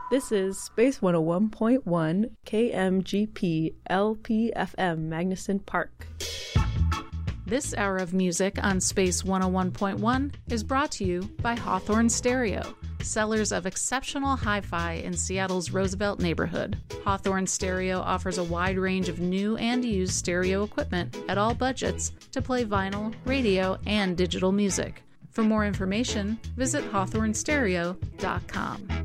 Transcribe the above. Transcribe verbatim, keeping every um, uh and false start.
This is Space one oh one point one K M G P L P F M Magnuson Park. This hour of music on Space one oh one point one is brought to you by Hawthorne Stereo, sellers of exceptional hi-fi in Seattle's Roosevelt neighborhood. Hawthorne Stereo offers a wide range of new and used stereo equipment at all budgets to play vinyl, radio, and digital music. For more information, visit hawthorne stereo dot com.